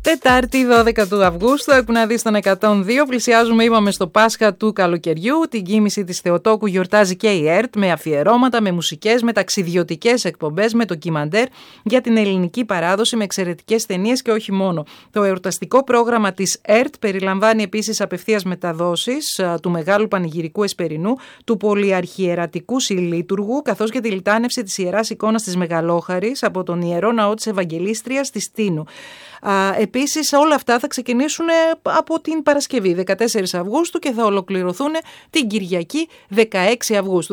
Τετάρτη 12 του Αυγούστου, που να δει στον 102. Πλησιάζουμε, είπαμε, στο Πάσχα του καλοκαιριού. Την κοίμηση της Θεοτόκου γιορτάζει και η ΕΡΤ με αφιερώματα, με μουσικές, με ταξιδιωτικές εκπομπές, με ντοκιμαντέρ για την ελληνική παράδοση, με εξαιρετικές ταινίες και όχι μόνο. Το εορταστικό πρόγραμμα της ΕΡΤ περιλαμβάνει επίσης απευθείας μεταδόσεις του Μεγάλου Πανηγυρικού Εσπερινού, του Πολυαρχιερατικού Συλλήτουργου, καθώς και τη λιτάνευση της Ιεράς Εικόνας της Μεγαλόχαρης από τον Ιερό Ναό της Ευαγγελίστριας της Τίνου. Επίσης όλα αυτά θα ξεκινήσουν από την Παρασκευή 14 Αυγούστου και θα ολοκληρωθούν την Κυριακή 16 Αυγούστου.